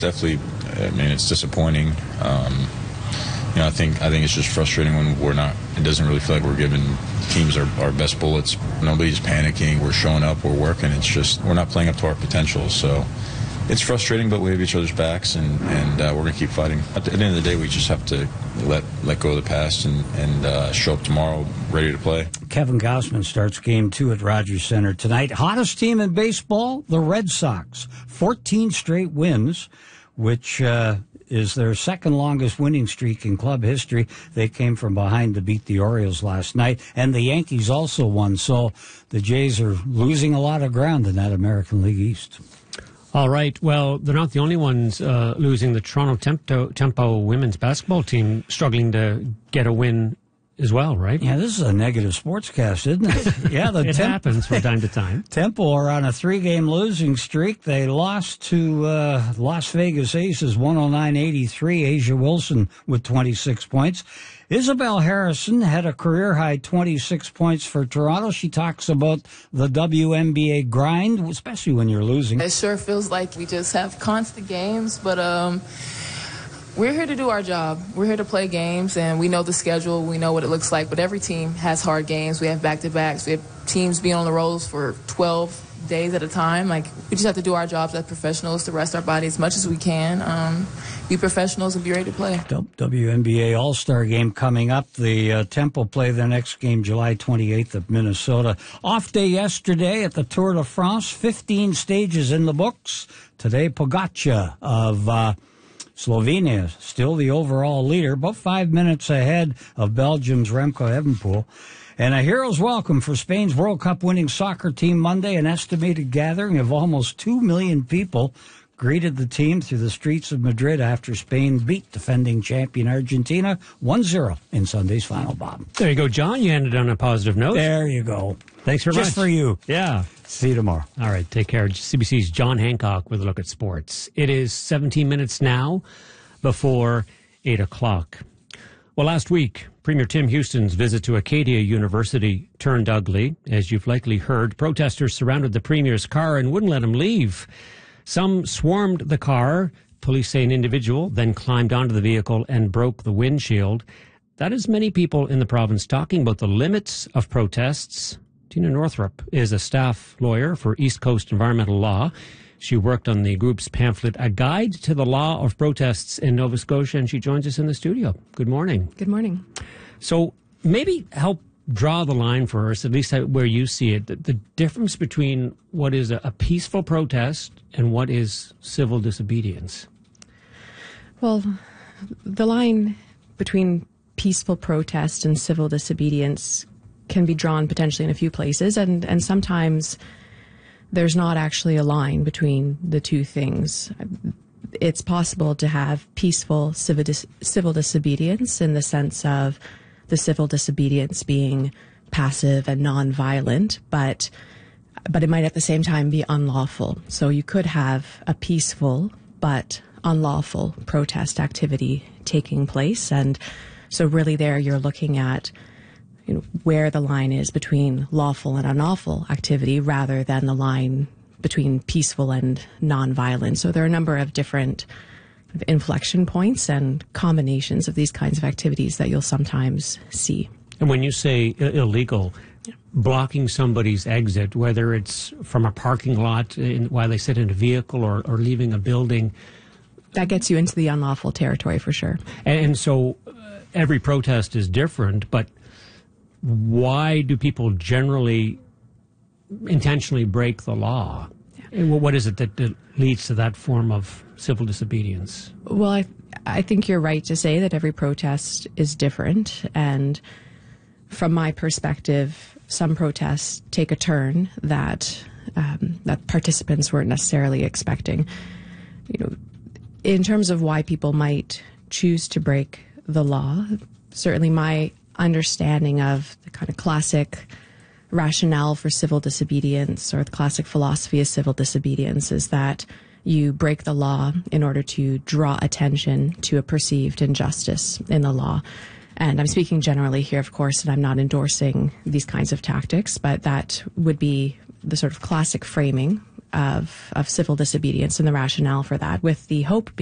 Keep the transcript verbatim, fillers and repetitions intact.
Definitely, I mean, it's disappointing. Um, you know, I think I think it's just frustrating when we're not. It doesn't really feel like we're giving teams our, our best bullets. Nobody's panicking. We're showing up. We're working. It's just we're not playing up to our potential. So it's frustrating, but we have each other's backs, and and uh, we're gonna keep fighting. At the, at the end of the day, we just have to let let go of the past and and uh, show up tomorrow ready to play. Kevin Gausman starts game two at Rogers Center tonight. Hottest team in baseball, the Red Sox. fourteen straight wins, which uh, is their second longest winning streak in club history. They came from behind to beat the Orioles last night, and the Yankees also won. So the Jays are losing a lot of ground in that American League East. All right. Well, they're not the only ones uh, losing. The Toronto Tempo, Tempo women's basketball team struggling to get a win as well, right? Yeah, this is a negative sportscast, isn't it? Yeah, the it temp- happens from time to time. Tempo are on a three-game losing streak. They lost to uh, Las Vegas Aces one oh nine eighty-three. Asia Wilson with twenty-six points. Isabel Harrison had a career-high twenty-six points for Toronto. She talks about the W N B A grind, especially when you're losing. It sure feels like we just have constant games, but um, we're here to do our job. We're here to play games, and we know the schedule. We know what it looks like, but every team has hard games. We have back-to-backs. We have teams being on the roads for twelve days at a time. Like, we just have to do our jobs as professionals to rest our body as much as we can, um, be professionals, and be ready to play. W N B A All-Star Game coming up. The uh, Tempo play their next game July twenty-eighth at Minnesota. Off day yesterday at the Tour de France. fifteen stages in the books. Today, Pogačar of Uh, Slovenia, still the overall leader, about five minutes ahead of Belgium's Remco Evenepoel. And a hero's welcome for Spain's World Cup winning soccer team Monday. An estimated gathering of almost two million people greeted the team through the streets of Madrid after Spain beat defending champion Argentina one zero in Sunday's final, Bob. There you go, John. You ended on a positive note. There you go. Thanks very much. Just for you. Yeah. See you tomorrow. All right, take care. C B C's John Hancock with a look at sports. It is seventeen minutes now before eight o'clock. Well, last week, Premier Tim Houston's visit to Acadia University turned ugly. As you've likely heard, protesters surrounded the Premier's car and wouldn't let him leave. Some swarmed the car. Police say an individual then climbed onto the vehicle and broke the windshield. That is many people in the province talking about the limits of protests. Tina Northrup is a staff lawyer for East Coast Environmental Law. She worked on the group's pamphlet, A Guide to the Law of Protests in Nova Scotia, and she joins us in the studio. Good morning. Good morning. So maybe help draw the line for us, at least where you see it, the, the difference between what is a, a peaceful protest and what is civil disobedience. Well, the line between peaceful protest and civil disobedience can be drawn potentially in a few places, and, and sometimes there's not actually a line between the two things. It's possible to have peaceful civil, dis- civil disobedience in the sense of the civil disobedience being passive and non-violent, but but it might at the same time be unlawful. So you could have a peaceful but unlawful protest activity taking place, and so really there you're looking at, you know, where the line is between lawful and unlawful activity rather than the line between peaceful and non-violent. So there are a number of different inflection points and combinations of these kinds of activities that you'll sometimes see. And when you say I- illegal, yeah. blocking somebody's exit, whether it's from a parking lot in, while they sit in a vehicle or, or leaving a building, that gets you into the unlawful territory for sure. And, and so uh, every protest is different, but why do people generally intentionally break the law? Yeah. What is it that, that leads to that form of civil disobedience? Well, I, I think you're right to say that every protest is different. And from my perspective, some protests take a turn that um, that participants weren't necessarily expecting. You know, in terms of why people might choose to break the law, certainly my understanding of the kind of classic rationale for civil disobedience, or the classic philosophy of civil disobedience, is that you break the law in order to draw attention to a perceived injustice in the law. And I'm speaking generally here, of course, and I'm not endorsing these kinds of tactics, but that would be the sort of classic framing of, of civil disobedience and the rationale for that, with the hope